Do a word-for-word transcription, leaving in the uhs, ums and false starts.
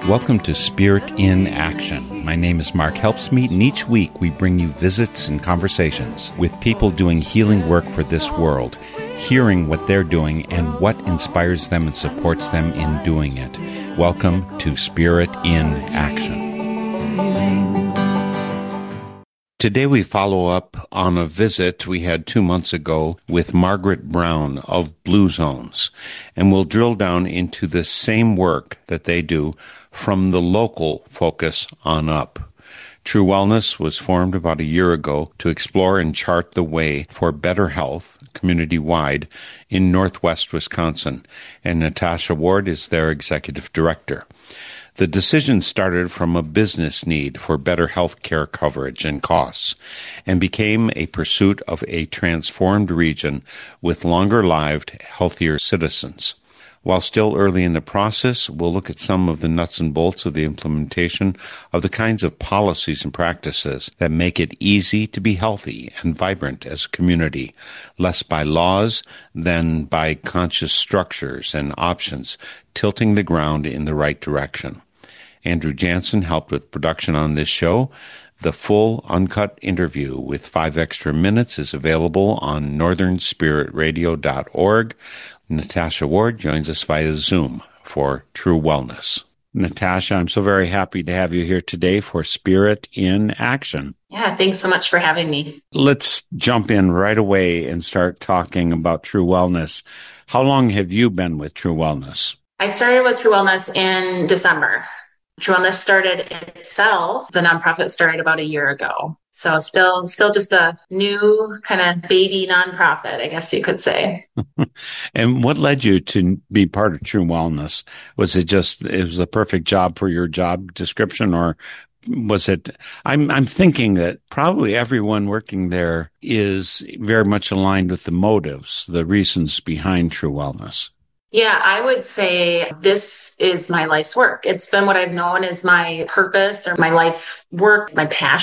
Welcome to Spirit in Action. My name is Mark Helpsmeet, and each week we bring you visits and conversations with people doing healing work for this world, hearing what they're doing and what inspires them and supports them in doing it. Welcome to Spirit in Action. Today we follow up on a visit we had two months ago with Margaret Brown of Blue Zones, and we'll drill down into the same work that they do from the local focus on up. True Wellness was formed about a year ago to explore and chart the way for better health community-wide in Northwest Wisconsin, and Natasha Ward is their executive director. The decision started from a business need for better health care coverage and costs, and became a pursuit of a transformed region with longer-lived, healthier citizens. While still early in the process, we'll look at some of the nuts and bolts of the implementation of the kinds of policies and practices that make it easy to be healthy and vibrant as a community, less by laws than by conscious structures and options tilting the ground in the right direction. Andrew Jansen helped with production on this show. The full uncut interview with five extra minutes is available on northern spirit radio dot org. Natasha Ward joins us via Zoom for True Wellness. Natasha, I'm so very happy to have you here today for Spirit in Action. Yeah, thanks so much for having me. Let's jump in right away and start talking about True Wellness. How long have you been with True Wellness? I started with True Wellness in December. True Wellness started itself, the nonprofit started about a year ago. So still still just a new kind of baby nonprofit, I guess you could say. And what led you to be part of True Wellness? Was it just, it was the perfect job for your job description, or was it, I'm, I'm thinking that probably everyone working there is very much aligned with the motives, the reasons behind True Wellness. Yeah, I would say this is my life's work. It's been what I've known as my purpose or my life work, my passion.